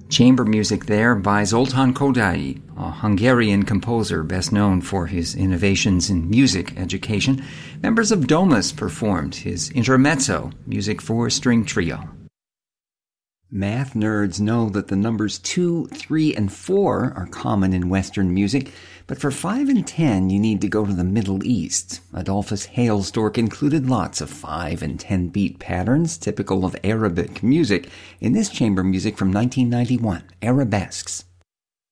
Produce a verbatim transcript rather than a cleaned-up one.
Chamber music there by Zoltán Kodály, a Hungarian composer best known for his innovations in music education. Members of Domus performed his Intermezzo, music for string trio. Math nerds know that the numbers two, three, and four are common in Western music, but for five and ten you need to go to the Middle East. Adolphus Hailstork included lots of five and ten beat patterns typical of Arabic music in this chamber music from nineteen ninety-one, Arabesques.